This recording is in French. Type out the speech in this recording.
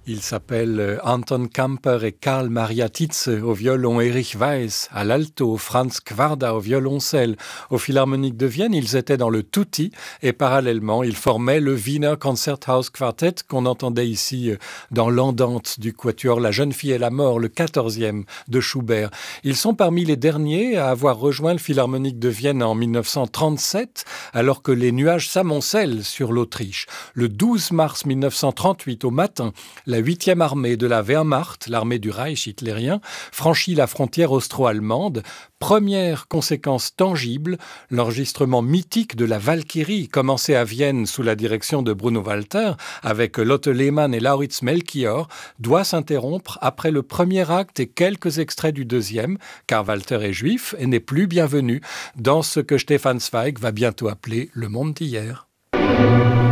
Ils s'appellent Anton Kamper et Karl Maria Tietze au violon, Erich Weiss à l'alto, Franz Kwarda au violoncelle. Au Philharmonique de Vienne, ils étaient dans le tutti et parallèlement, ils formaient le Wiener Concerthaus Quartet qu'on entendait ici dans l'Andante du quatuor La jeune fille et la mort, le 14e de Schubert. Ils sont parmi les derniers à avoir rejoint le Philharmonique de Vienne en 1937, alors que les nuages s'amoncellent sur l'Autriche. Le 12 mars 1938 au matin, la 8e armée de la Wehrmacht, l'armée du Reich hitlérien, franchit la frontière austro-allemande. Première conséquence tangible, l'enregistrement mythique de la Valkyrie, commencé à Vienne sous la direction de Bruno Walter, avec Lotte Lehmann et Lauritz Melchior, doit s'interrompre après le premier acte et quelques extraits du deuxième, car Walter est juif et n'est plus bienvenu dans ce que Stefan Zweig va bientôt appeler le monde d'hier.